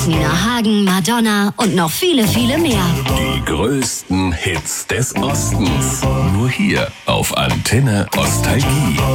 Nina Hagen, Madonna und noch viele, viele mehr. Die größten Hits des Ostens. Nur hier auf Antenne Ostalgie.